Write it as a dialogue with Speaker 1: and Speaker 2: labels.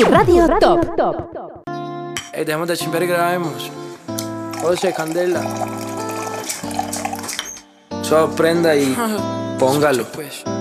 Speaker 1: Tu radio top.
Speaker 2: Dejemos de chimper y grabemos. José, Candela. Suave, prenda y póngalo.